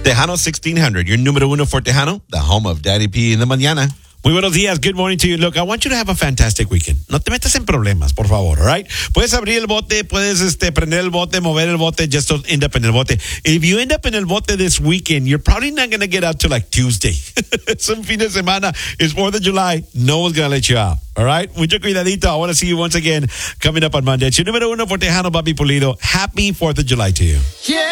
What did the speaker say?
Tejano 1600, your número uno for Tejano, the home of Daddy P in the mañana. Muy buenos días. Good morning to you. Look, I want you to have a fantastic weekend. No te metas en problemas, por favor, all right? Puedes abrir el bote, puedes prender el bote, mover el bote, just don't end up in el bote. If you end up in el bote this weekend, you're probably not going to get out till like Tuesday. Es un fin de semana. It's 4th of July. No one's going to let you out, all right? Mucho cuidadito. I want to see you once again coming up on Monday. It's your número uno for Tejano, Bobby Pulido. Happy 4th of July to you. Yeah.